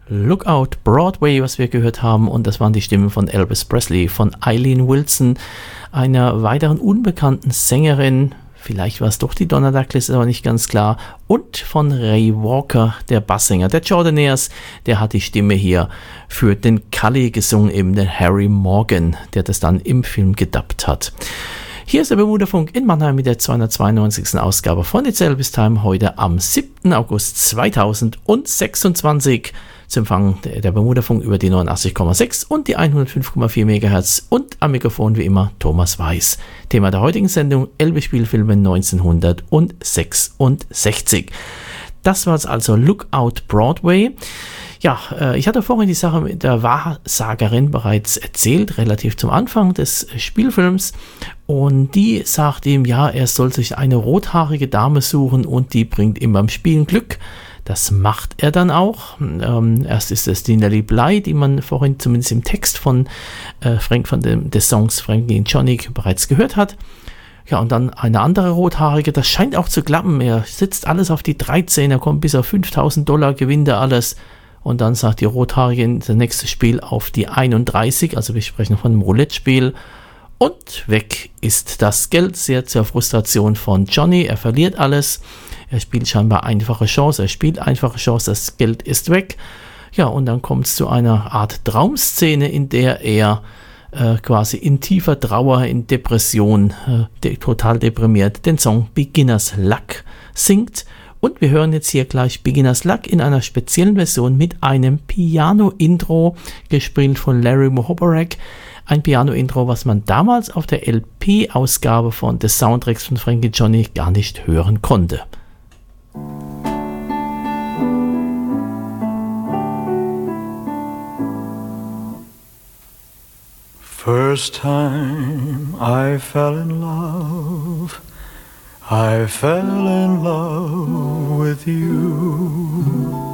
Lookout Broadway, was wir gehört haben, und das waren die Stimmen von Elvis Presley, von Eileen Wilson, einer weiteren unbekannten Sängerin, vielleicht war es doch die Donna Douglas, ist aber nicht ganz klar, und von Ray Walker, der Basssänger der Jordanaires, der hat die Stimme hier für den Cully gesungen, eben den Harry Morgan, der das dann im Film gedubbt hat. Hier ist der Bermuda-Funk in Mannheim mit der 292. Ausgabe von It's Elvis Time, heute am 7. August 2026. Zu empfangen der Bermuda-Funk über die 89,6 und die 105,4 MHz und am Mikrofon wie immer Thomas Weiß. Thema der heutigen Sendung: Elvis-Spielfilme 1966. Das war jetzt also Lookout Broadway. Ja, ich hatte vorhin die Sache mit der Wahrsagerin bereits erzählt, relativ zum Anfang des Spielfilms. Und die sagt ihm, ja, er soll sich eine rothaarige Dame suchen und die bringt ihm beim Spielen Glück. Das macht er dann auch. Erst ist es die Nellie Bly, die man vorhin zumindest im Text von des Songs Frankie und Johnny bereits gehört hat. Ja, und dann eine andere Rothaarige, das scheint auch zu klappen. Er sitzt alles auf die 13, er kommt bis auf $5.000, gewinnt er alles. Und dann sagt die Rothaarige das nächste Spiel auf die 31, also wir sprechen von einem Roulette-Spiel. Und weg ist das Geld, sehr zur Frustration von Johnny. Er verliert alles. Er spielt scheinbar einfache Chance, das Geld ist weg. Ja, und dann kommt es zu einer Art Traumszene, in der er quasi in tiefer Trauer, in Depression, total deprimiert, den Song Beginner's Luck singt. Und wir hören jetzt hier gleich Beginner's Luck in einer speziellen Version mit einem Piano-Intro, gespielt von Larry Muhoberac. Ein Piano-Intro, was man damals auf der LP-Ausgabe des Soundtracks von Frankie Johnny gar nicht hören konnte. First time I fell in love, I fell in love with you.